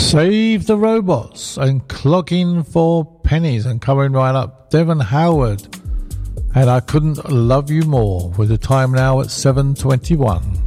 Save the Robots and Clogging for Pennies. And coming right up, Devon Howard and I Couldn't Love You More, with the time now at 7:21.